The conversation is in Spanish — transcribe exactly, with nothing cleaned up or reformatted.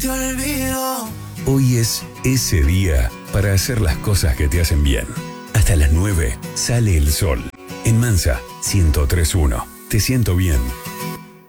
te olvido. Hoy es ese día para hacer las cosas que te hacen bien. Hasta las nueve sale el sol. En Mansa, ciento tres punto uno. Te siento bien.